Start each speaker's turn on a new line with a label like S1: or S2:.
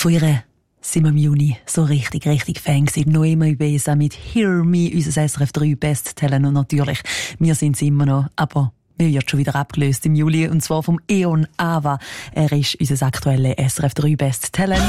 S1: Von ihr sind wir im Juni so richtig Fan gewesen. Noemi Besa mit «Hear Me», unser SRF 3 Bestseller. Und natürlich, wir sind es immer noch, aber wir wird schon wieder abgelöst im Juli, und zwar vom Eon Ava. Er ist unser aktueller SRF 3 Bestseller.